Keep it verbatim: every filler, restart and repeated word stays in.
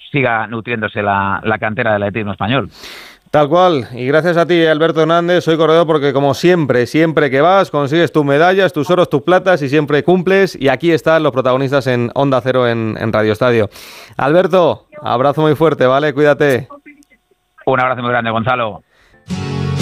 siga nutriéndose la, la cantera del atletismo español. Tal cual, y gracias a ti, Alberto Hernández, soy corredor porque como siempre, siempre que vas, consigues tus medallas, tus oros, tus platas y siempre cumples, y aquí están los protagonistas en Onda Cero en, en Radio Estadio. Alberto, abrazo muy fuerte, ¿vale? Cuídate. Un abrazo muy grande, Gonzalo.